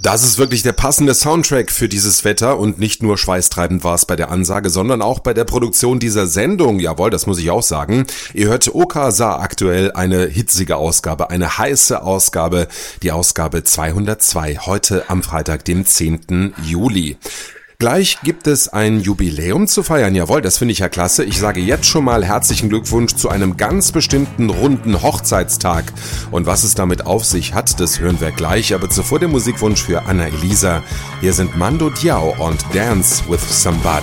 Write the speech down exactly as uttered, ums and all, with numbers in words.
Das ist wirklich der passende Soundtrack für dieses Wetter und nicht nur schweißtreibend war es bei der Ansage, sondern auch bei der Produktion dieser Sendung. Jawohl, das muss ich auch sagen. Ihr hört OK Sa aktuell, eine hitzige Ausgabe, eine heiße Ausgabe, die Ausgabe zweihundertzwei, heute am Freitag, dem zehnten Juli. Gleich gibt es ein Jubiläum zu feiern. Jawohl, das finde ich ja klasse. Ich sage jetzt schon mal herzlichen Glückwunsch zu einem ganz bestimmten runden Hochzeitstag. Und was es damit auf sich hat, das hören wir gleich. Aber zuvor der Musikwunsch für Anna Elisa. Hier sind Mando Diao und Dance with Somebody.